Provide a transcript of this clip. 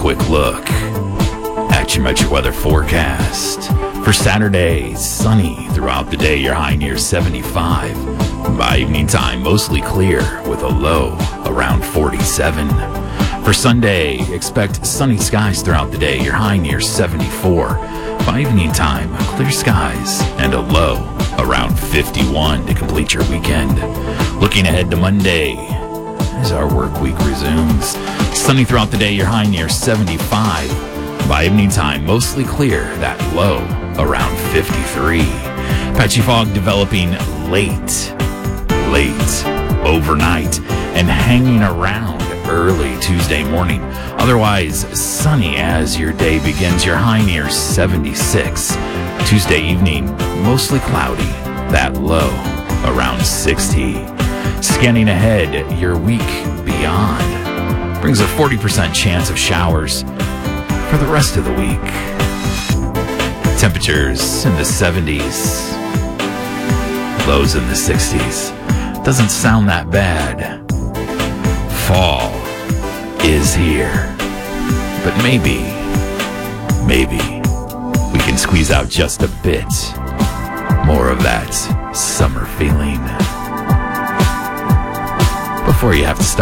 quick look at your Metro weather forecast. For Saturday, sunny throughout the day, your high near 75. By evening time, mostly clear with a low around 47. For Sunday, expect sunny skies throughout the day, your high near 74. By evening time, clear skies and a low around 51 to complete your weekend. Looking ahead to Monday, as our work week resumes, sunny throughout the day, your high near 75. By evening time, mostly clear, that low around 53. Patchy fog developing late overnight and hanging around early Tuesday morning. Otherwise sunny as your day begins, your high near 76. Tuesday evening, mostly cloudy, that low around 60. Scanning ahead, your week beyond brings a 40% chance of showers for the rest of the week. Temperatures in the 70s, lows in the 60s. Doesn't sound that bad. Fall is here. But maybe we can squeeze out just a bit more of that summer feeling before you have to start